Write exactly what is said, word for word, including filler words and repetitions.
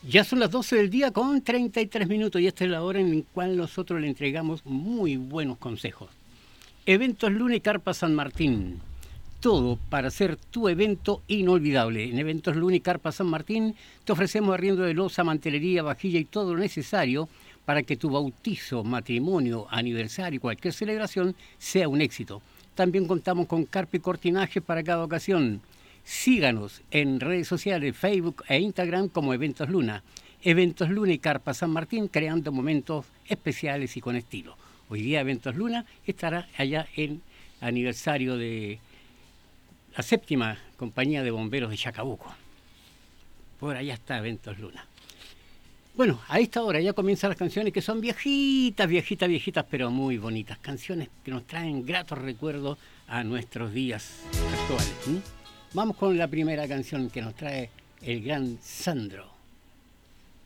Ya son las doce del día con treinta y tres minutos y esta es la hora en la cual nosotros le entregamos muy buenos consejos. Eventos Luna y Carpa San Martín. Todo para hacer tu evento inolvidable. En Eventos Luna y Carpa San Martín te ofrecemos arriendo de loza, mantelería, vajilla y todo lo necesario para que tu bautizo, matrimonio, aniversario y cualquier celebración sea un éxito. También contamos con carpa y cortinaje para cada ocasión. Síganos en redes sociales, Facebook e Instagram como Eventos Luna. Eventos Luna y Carpa San Martín, creando momentos especiales y con estilo. Hoy día Eventos Luna estará allá en aniversario de la séptima compañía de bomberos de Chacabuco. Por allá está Eventos Luna. Bueno, a esta hora ya comienzan las canciones que son viejitas, viejitas, viejitas, pero muy bonitas. Canciones que nos traen gratos recuerdos a nuestros días actuales. ¿Mm? Vamos con la primera canción que nos trae el gran Sandro.